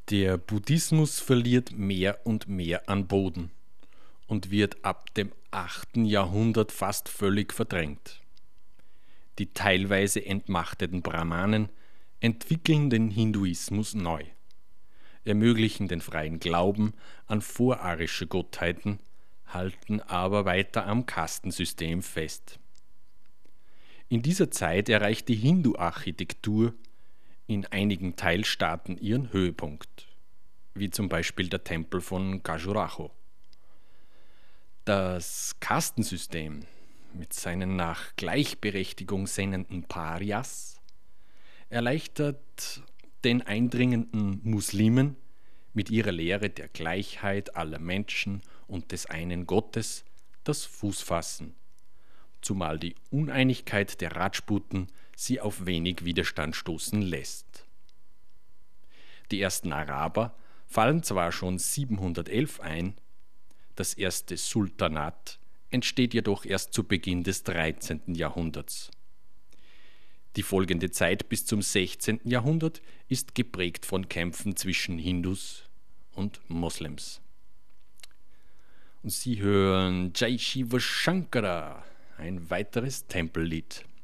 Der Buddhismus verliert mehr und mehr an Boden und wird ab dem 8. Jahrhundert fast völlig verdrängt. Die teilweise entmachteten Brahmanen entwickeln den Hinduismus neu, ermöglichen den freien Glauben an vorarische Gottheiten, halten aber weiter am Kastensystem fest. In dieser Zeit erreicht die Hindu-Architektur in einigen Teilstaaten ihren Höhepunkt, wie zum Beispiel der Tempel von Khajuraho. Das Kastensystem mit seinen nach Gleichberechtigung sehnenden Parias erleichtert den eindringenden Muslimen mit ihrer Lehre der Gleichheit aller Menschen und des einen Gottes das Fußfassen, zumal die Uneinigkeit der Rajputen sie auf wenig Widerstand stoßen lässt. Die ersten Araber fallen zwar schon 711 ein, das erste Sultanat entsteht jedoch erst zu Beginn des 13. Jahrhunderts. Die folgende Zeit bis zum 16. Jahrhundert ist geprägt von Kämpfen zwischen Hindus und Moslems. Und Sie hören Jai Shiva Shankara, ein weiteres Tempellied.